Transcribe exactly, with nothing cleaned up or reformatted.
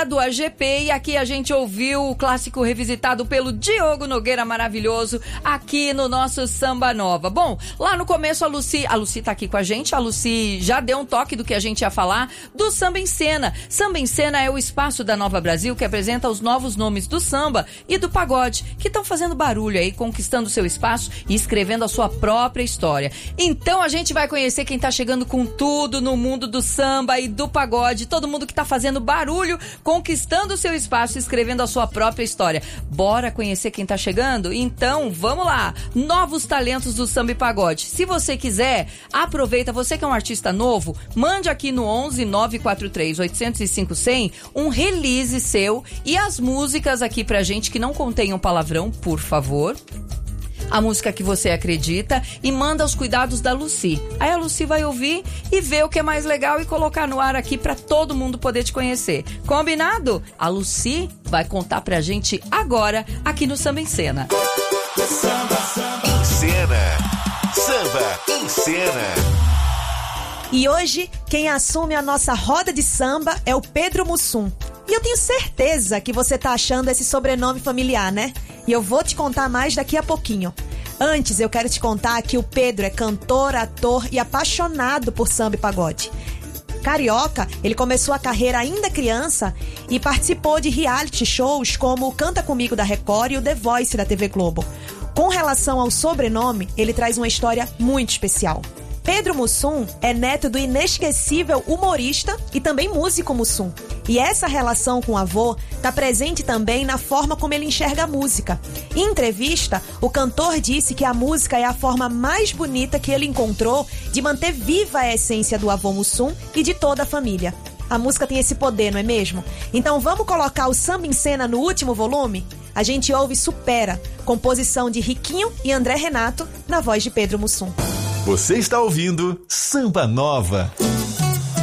do A G P e aqui a gente ouviu o clássico revisitado pelo Diogo Nogueira, maravilhoso, aqui no nosso Samba Nova. Bom, lá no começo a Lucy, a Lucy tá aqui com a gente, a Lucy já deu um toque do que a gente ia falar do Samba em Cena. Samba em Cena é o espaço da Nova Brasil que apresenta os novos nomes do samba e do pagode, que estão fazendo barulho aí, conquistando seu espaço e escrevendo a sua própria história. Então a gente vai conhecer quem tá chegando com tudo no mundo do samba e do pagode, todo mundo que tá fazendo barulho, conquistando seu espaço, escrevendo a sua própria história. Bora conhecer quem tá chegando? Então, vamos lá! Novos talentos do samba e pagode. Se você quiser, aproveita, você que é um artista novo, mande aqui no onze nove quatro três oito zero cinco zero zero um release seu e as músicas aqui pra gente que não contenham palavrão, por favor. A música que você acredita e manda aos cuidados da Lucy. Aí a Lucy vai ouvir e ver o que é mais legal e colocar no ar aqui pra todo mundo poder te conhecer. Combinado? A Lucy vai contar pra gente agora aqui no Samba em Cena. Samba, samba em Cena. Samba em Cena. E hoje, quem assume a nossa roda de samba é o Pedro Mussum. E eu tenho certeza que você tá achando esse sobrenome familiar, né? E eu vou te contar mais daqui a pouquinho. Antes, eu quero te contar que o Pedro é cantor, ator e apaixonado por samba e pagode. Carioca, ele começou a carreira ainda criança e participou de reality shows como o Canta Comigo da Record e o The Voice da T V Globo. Com relação ao sobrenome, ele traz uma história muito especial. Pedro Mussum é neto do inesquecível humorista e também músico Mussum. E essa relação com o avô está presente também na forma como ele enxerga a música. Em entrevista, o cantor disse que a música é a forma mais bonita que ele encontrou de manter viva a essência do avô Mussum e de toda a família. A música tem esse poder, não é mesmo? Então vamos colocar o Samba em Cena no último volume? A gente ouve Supera, composição de Riquinho e André Renato, na voz de Pedro Mussum. Você está ouvindo Samba Nova.